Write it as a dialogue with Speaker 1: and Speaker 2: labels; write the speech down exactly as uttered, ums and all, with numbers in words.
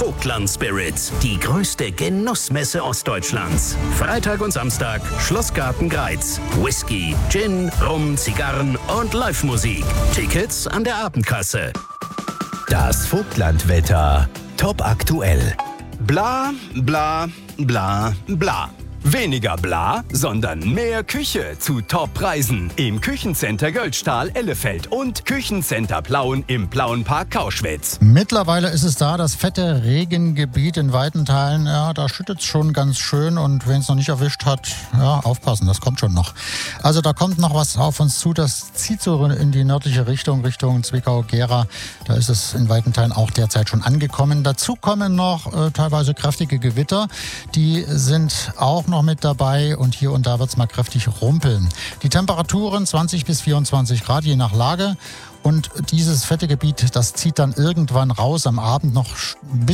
Speaker 1: Vogtland Spirits, die größte Genussmesse Ostdeutschlands. Freitag und Samstag, Schlossgarten Greiz. Whisky, Gin, Rum, Zigarren und Live-Musik. Tickets an der Abendkasse.
Speaker 2: Das Vogtlandwetter. Top aktuell.
Speaker 3: Bla, bla, bla, bla. Weniger bla, sondern mehr Küche zu Top-Preisen im Küchencenter Göldstahl Ellefeld und Küchencenter Plauen im Plauenpark Kauschwitz.
Speaker 4: Mittlerweile ist es da, das fette Regengebiet in weiten Teilen. Ja, da schüttet es schon ganz schön und wen es noch nicht erwischt hat, ja, aufpassen, das kommt schon noch. Also da kommt noch was auf uns zu, das zieht so in die nördliche Richtung, Richtung Zwickau-Gera. Da ist es in weiten Teilen auch derzeit schon angekommen. Dazu kommen noch äh, teilweise kräftige Gewitter, die sind auch noch mit dabei und hier und da wird es mal kräftig rumpeln. Die Temperaturen zwanzig bis vierundzwanzig Grad, je nach Lage. Und dieses fette Gebiet, das zieht dann irgendwann raus am Abend noch bis